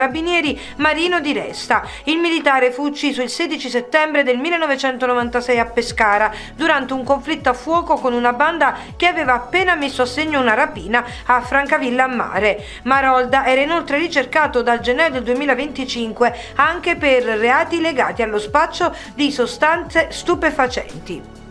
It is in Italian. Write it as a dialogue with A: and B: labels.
A: Carabinieri Marino Di Resta. Il militare fu ucciso il 16 settembre del 1996 a Pescara durante un conflitto a fuoco con una banda che aveva appena messo a segno una rapina a Francavilla a Mare. Marolda era inoltre ricercato dal gennaio del 2025 anche per reati legati allo spaccio di sostanze stupefacenti.